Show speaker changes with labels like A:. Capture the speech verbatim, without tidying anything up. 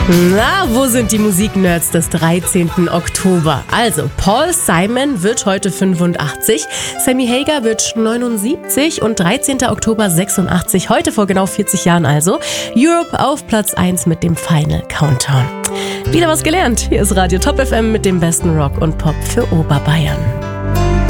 A: Na, wo sind die Musiknerds des dreizehnten Oktober? Also, Paul Simon wird heute fünfundachtzig, Sammy Hagar wird neunundsiebzig und dreizehnten Oktober sechsundachtzig, heute vor genau vierzig Jahren also. Europe auf Platz eins mit dem Final Countdown. Wieder was gelernt. Hier ist Radio Top F M mit dem besten Rock und Pop für Oberbayern.